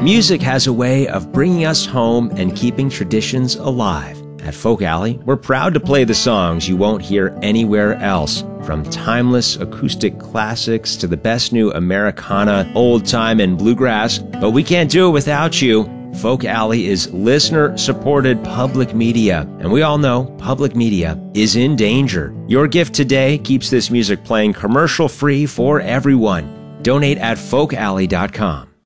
Music has a way of bringing us home and keeping traditions alive. At Folk Alley, we're proud to play the songs you won't hear anywhere else, from timeless acoustic classics to the best new Americana, old time, and bluegrass. But we can't do it without you. Folk Alley is listener-supported public media, and we all know public media is in danger. Your gift today keeps this music playing commercial-free for everyone. Donate at folkalley.com.